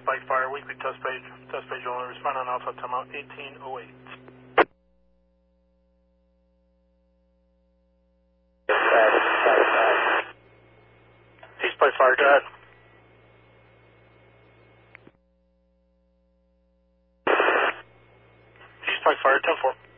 Spike Fire, weekly test page only. Respond on Alpha, timeout 1808. Hey, Spike Fire, go ahead. Hey, Spike Fire, 10-4.